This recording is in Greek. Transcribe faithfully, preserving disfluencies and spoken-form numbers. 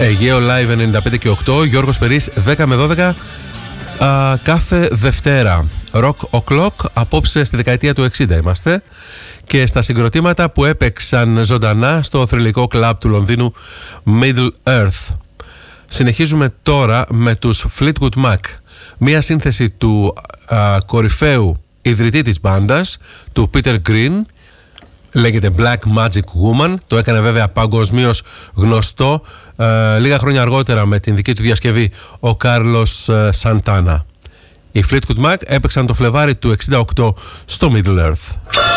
Αιγαίο Live ενενήντα πέντε και οκτώ, Γιώργος Περής δέκα με δώδεκα α, κάθε Δευτέρα. Rock O'Clock, απόψε στη δεκαετία του εξήντα είμαστε, και στα συγκροτήματα που έπαιξαν ζωντανά στο θρυλικό κλαμπ του Λονδίνου Middle Earth. Συνεχίζουμε τώρα με τους Fleetwood Mac, μία σύνθεση του α, κορυφαίου ιδρυτή της μπάντας, του Peter Green. Λέγεται Black Magic Woman. Το έκανε βέβαια παγκοσμίως γνωστό ε, λίγα χρόνια αργότερα με την δική του διασκευή ο Κάρλος ε, Σαντάνα. Οι Fleetwood Mac έπαιξαν το Φλεβάρι του εξήντα οκτώ στο Middle Earth.